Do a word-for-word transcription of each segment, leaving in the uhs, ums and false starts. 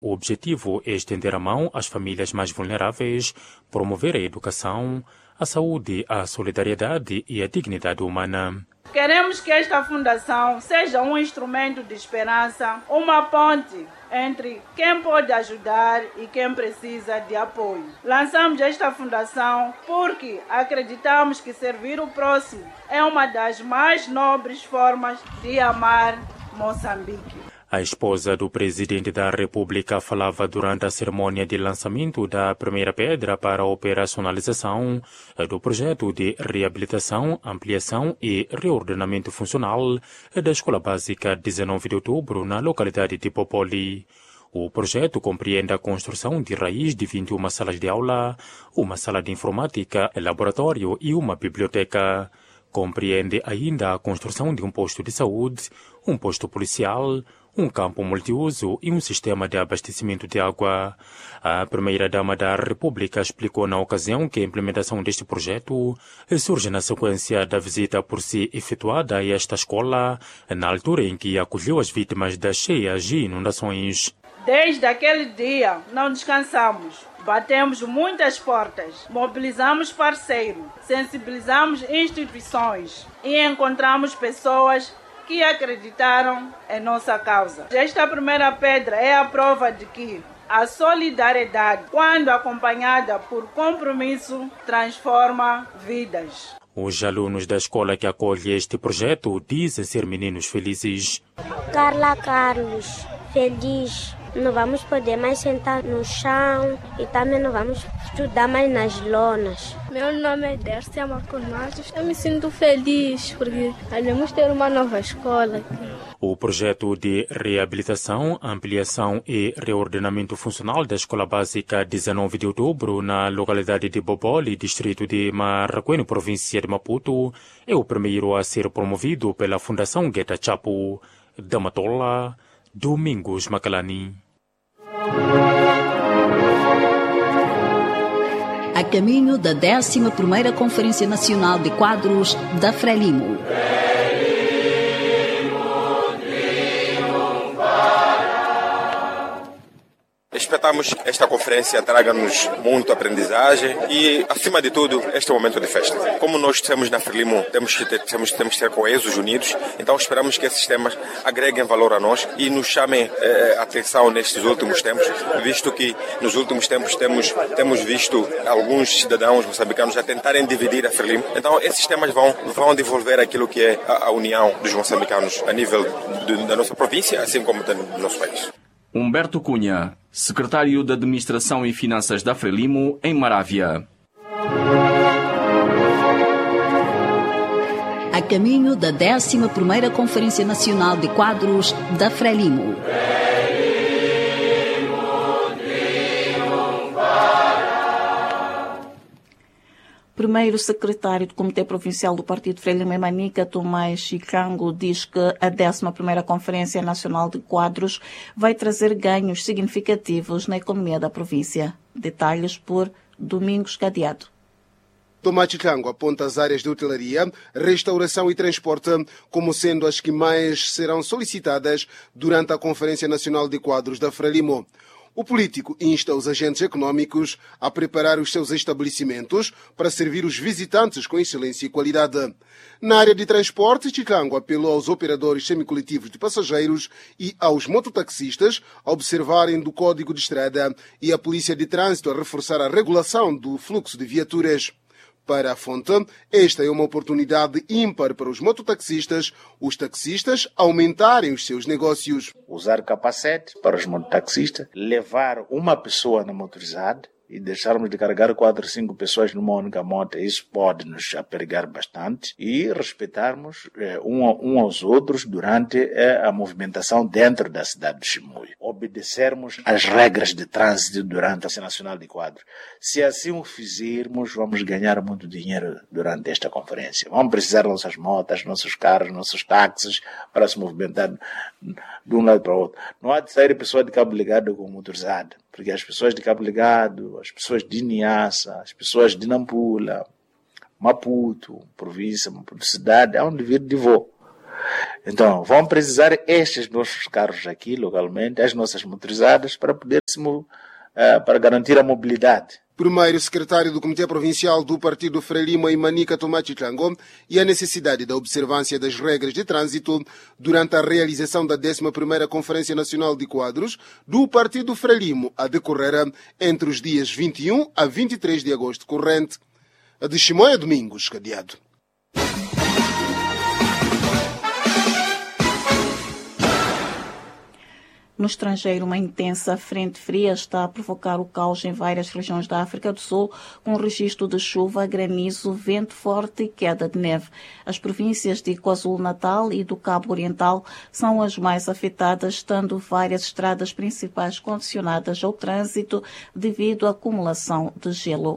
O objetivo é estender a mão às famílias mais vulneráveis, promover a educação, a saúde, a solidariedade e a dignidade humana. Queremos que esta fundação seja um instrumento de esperança, uma ponte entre quem pode ajudar e quem precisa de apoio. Lançamos esta fundação porque acreditamos que servir o próximo é uma das mais nobres formas de amar Moçambique. A esposa do presidente da República falava durante a cerimônia de lançamento da primeira pedra para a operacionalização do projeto de reabilitação, ampliação e reordenamento funcional da Escola Básica dezenove de outubro na localidade de Popoli. O projeto compreende a construção de raiz de vinte e uma salas de aula, uma sala de informática, laboratório e uma biblioteca. Compreende ainda a construção de um posto de saúde, um posto policial, um campo multiuso e um sistema de abastecimento de água. A primeira-dama da República explicou na ocasião que a implementação deste projeto surge na sequência da visita por si efetuada a esta escola, na altura em que acolheu as vítimas das cheias e inundações. Desde aquele dia não descansamos. Batemos muitas portas, mobilizamos parceiros, sensibilizamos instituições e encontramos pessoas que acreditaram em nossa causa. Esta primeira pedra é a prova de que a solidariedade, quando acompanhada por compromisso, transforma vidas. Os alunos da escola que acolhe este projeto dizem ser meninos felizes. Carla Carlos, feliz. Não vamos poder mais sentar no chão e também não vamos estudar mais nas lonas. Meu nome é Dércia Marcos Matos. Eu me sinto feliz porque vamos ter uma nova escola aqui. O projeto de reabilitação, ampliação e reordenamento funcional da Escola Básica dezenove de outubro na localidade de Boboli, distrito de Marraquém, província de Maputo, é o primeiro a ser promovido pela Fundação Guetta Chapo. Da Matola, Domingos Macalani. A caminho da décima primeira Conferência Nacional de Quadros da Frelimo. Esperamos esta conferência traga-nos muito aprendizagem e, acima de tudo, este momento de festa. Como nós temos na Frelimo, temos que ter, temos, temos que ter coesos unidos, então esperamos que esses temas agreguem valor a nós e nos chamem eh, atenção nestes últimos tempos, visto que nos últimos tempos temos, temos visto alguns cidadãos moçambicanos a tentarem dividir a Frelimo. Então esses temas vão, vão desenvolver aquilo que é a, a união dos moçambicanos a nível de, da nossa província, assim como do nosso país. Humberto Cunha, secretário de Administração e Finanças da Frelimo, em Marávia. A caminho da décima primeira Conferência Nacional de Quadros da Frelimo. Primeiro secretário do Comitê Provincial do Partido Frelimo em Manica, Tomás Chicango, diz que a décima primeira Conferência Nacional de Quadros vai trazer ganhos significativos na economia da província. Detalhes por Domingos Cadeado. Tomás Chicango aponta as áreas de hotelaria, restauração e transporte como sendo as que mais serão solicitadas durante a Conferência Nacional de Quadros da Frelimo. O político insta os agentes econômicos a preparar os seus estabelecimentos para servir os visitantes com excelência e qualidade. Na área de transporte, Chicango apelou aos operadores semicoletivos de passageiros e aos mototaxistas a observarem do Código de Estrada e a Polícia de Trânsito a reforçar a regulação do fluxo de viaturas. Para a fonte, esta é uma oportunidade ímpar para os mototaxistas, os taxistas aumentarem os seus negócios. Usar capacete para os mototaxistas, levar uma pessoa na motorizada e deixarmos de carregar quatro, cinco pessoas numa única moto, isso pode nos aperrear bastante, e respeitarmos eh, um, um aos outros durante eh, a movimentação dentro da cidade de Chimoio. Obedecermos às regras de trânsito durante a Nacional de Quadros. Se assim o fizermos, vamos ganhar muito dinheiro durante esta conferência. Vamos precisar das nossas motas, nossos carros, nossos táxis para se movimentar de um lado para o outro. Não há de sair pessoa de cabo ligado com motorizada, porque as pessoas de Cabo Ligado, as pessoas de Niassa, as pessoas de Nampula, Maputo, província, Maputo, cidade, há um dever de voo. Então, vão precisar estes nossos carros aqui, localmente, as nossas motorizadas, para poder se, uh, para garantir a mobilidade. Primeiro secretário do Comitê Provincial do Partido Frelimo em Manica, Tomás Chiclango, e a necessidade da observância das regras de trânsito durante a realização da décima primeira Conferência Nacional de Quadros do Partido Frelimo, a decorrer entre os dias vinte e um a vinte e três de agosto corrente. A de Chimoia Domingos, cadeado. No estrangeiro, uma intensa frente fria está a provocar o caos em várias regiões da África do Sul, com registro de chuva, granizo, vento forte e queda de neve. As províncias de KwaZulu-Natal e do Cabo Oriental são as mais afetadas, estando várias estradas principais condicionadas ao trânsito devido à acumulação de gelo.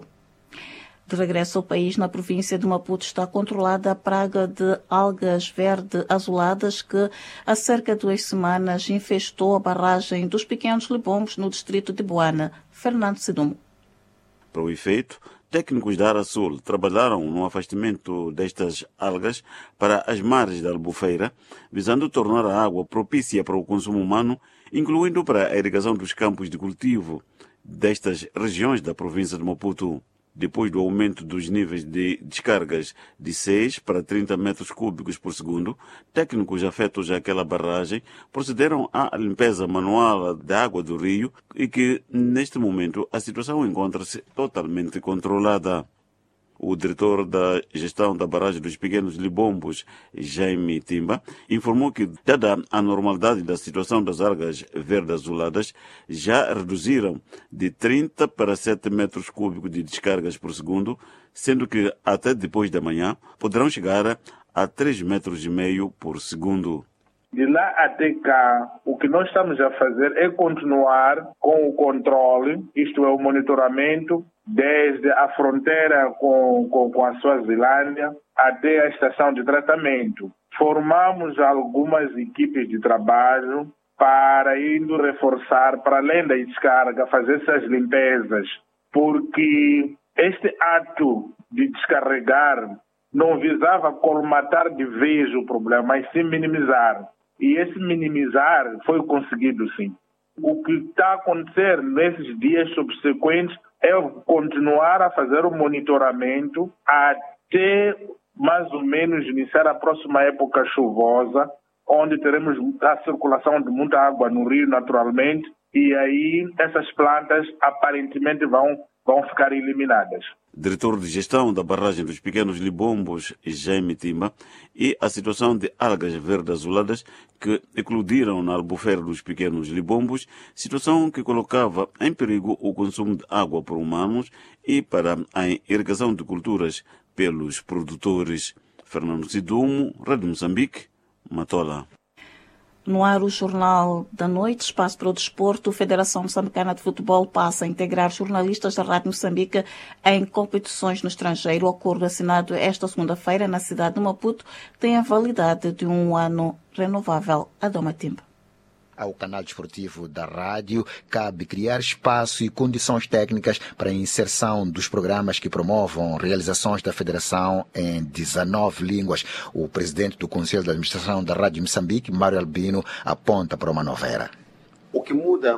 De regresso ao país, na província de Maputo está controlada a praga de algas verde-azuladas que há cerca de duas semanas infestou a barragem dos Pequenos Libombos no distrito de Boana. Fernando Sidumo. Para o efeito, técnicos da Arasul trabalharam no afastamento destas algas para as margens da Albufeira, visando tornar a água propícia para o consumo humano, incluindo para a irrigação dos campos de cultivo destas regiões da província de Maputo. Depois do aumento dos níveis de descargas de seis para trinta metros cúbicos por segundo, técnicos afetos àquela barragem procederam à limpeza manual da água do rio e que, neste momento, a situação encontra-se totalmente controlada. O diretor da gestão da barragem dos Pequenos Libombos, Jaime Timba, informou que, dada a normalidade da situação das algas verde-azuladas, já reduziram de trinta para sete metros cúbicos de descargas por segundo, sendo que até depois da manhã poderão chegar a três metros e meio por segundo. De lá até cá, o que nós estamos a fazer é continuar com o controle, isto é, o monitoramento, desde a fronteira com, com, com a Suazilândia até a estação de tratamento. Formamos algumas equipes de trabalho para indo reforçar, para além da descarga, fazer essas limpezas, porque este ato de descarregar não visava colmatar de vez o problema, mas sim minimizar. E esse minimizar foi conseguido, sim. O que está a acontecer nesses dias subsequentes é continuar a fazer o monitoramento até mais ou menos iniciar a próxima época chuvosa, onde teremos a circulação de muita água no rio naturalmente, e aí essas plantas aparentemente vão, vão ficar eliminadas. Diretor de gestão da barragem dos Pequenos Libombos, Jaime Timba, e a situação de algas verde-azuladas que eclodiram na albufeira dos Pequenos Libombos, situação que colocava em perigo o consumo de água por humanos e para a irrigação de culturas pelos produtores. Fernando Sidumo, Rádio Moçambique, Matola. No ar, o Jornal da Noite, espaço para o desporto, a Federação Moçambicana de Futebol passa a integrar jornalistas da Rádio Moçambique em competições no estrangeiro. O acordo assinado esta segunda-feira na cidade de Maputo tem a validade de um ano renovável. Adoma Timba. Ao canal desportivo da rádio, cabe criar espaço e condições técnicas para a inserção dos programas que promovam realizações da Federação em dezenove línguas. O presidente do Conselho de Administração da Rádio Moçambique, Mário Albino, aponta para uma nova era. O que muda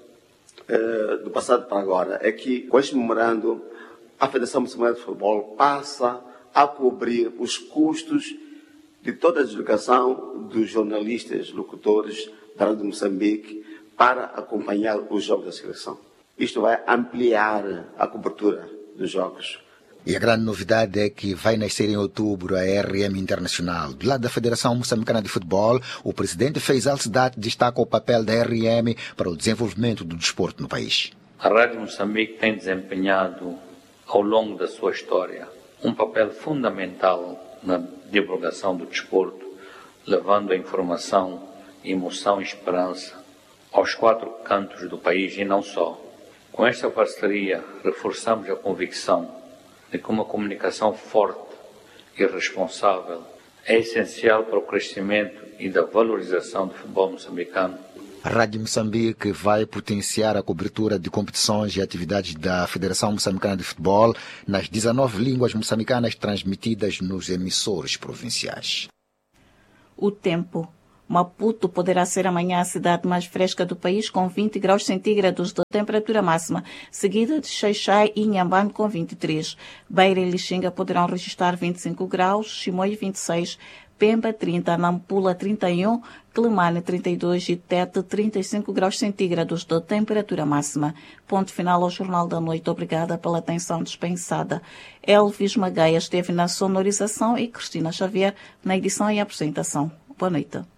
eh, do passado para agora é que, com este memorando, a Federação Moçambicana de Futebol passa a cobrir os custos de toda a deslocação dos jornalistas, locutores da Rádio Moçambique para acompanhar os jogos da seleção. Isto vai ampliar a cobertura dos jogos. E a grande novidade é que vai nascer em outubro a R M Internacional. Do lado da Federação Moçambicana de Futebol, o presidente Faisal Sedat destaca o papel da R M para o desenvolvimento do desporto no país. A Rádio Moçambique tem desempenhado, ao longo da sua história, um papel fundamental na divulgação do desporto, levando a informação, emoção e esperança aos quatro cantos do país e não só. Com esta parceria, reforçamos a convicção de que uma comunicação forte e responsável é essencial para o crescimento e da valorização do futebol moçambicano. A Rádio Moçambique vai potenciar a cobertura de competições e atividades da Federação Moçambicana de Futebol nas dezenove línguas moçambicanas transmitidas nos emissores provinciais. O tempo. Maputo poderá ser amanhã a cidade mais fresca do país, com vinte graus centígrados de temperatura máxima, seguida de Xai-Xai e Inhambane com vinte e três. Beira e Lixinga poderão registrar vinte e cinco graus, Chimoio vinte e seis, Pemba trinta, Nampula trinta e um, Quelimane trinta e dois e Tete trinta e cinco graus centígrados de temperatura máxima. Ponto final ao Jornal da Noite. Obrigada pela atenção dispensada. Elvis Magaia esteve na sonorização e Cristina Xavier na edição e apresentação. Boa noite.